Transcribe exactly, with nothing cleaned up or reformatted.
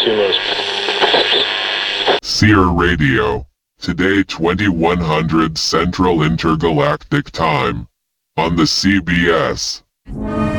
Sumo's. Seer Radio. Today twenty-one hundred Central Intergalactic Time. On the C B S.